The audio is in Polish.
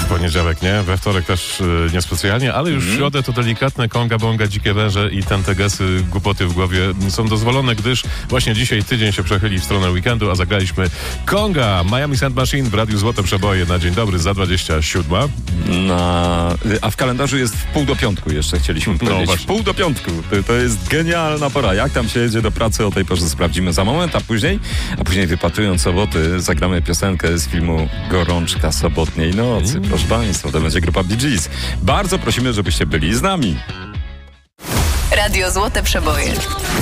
poniedziałek, nie? We wtorek też niespecjalnie, ale już w środę to delikatne konga, bonga, dzikie węże i tentegesy, głupoty w głowie są dozwolone, gdyż właśnie dzisiaj tydzień się przechyli w stronę weekendu, a zagraliśmy konga, Miami Sound Machine w Radiu Złote Przeboje na dzień dobry za 27. A w kalendarzu jest w pół do piątku jeszcze chcieliśmy powiedzieć. właśnie. W pół do piątku. To jest genialna pora. Jak tam się jedzie do pracy, o tej porze sprawdzimy za moment, a później wypatrując soboty, zagramy piosenkę z filmu Gorączka sobotniej nocy. Proszę Państwa, to będzie grupa Bee Gees. Bardzo prosimy, żebyście byli z nami. Radio Złote Przeboje.